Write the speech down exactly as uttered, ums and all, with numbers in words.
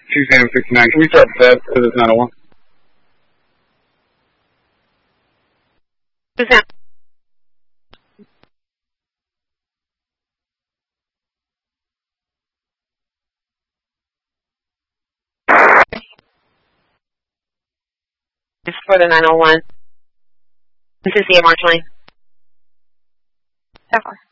Tuesday and sixty-nine. Can we start that to this nine oh one? Who's that? It's for the nine oh one. This is the March line. So far.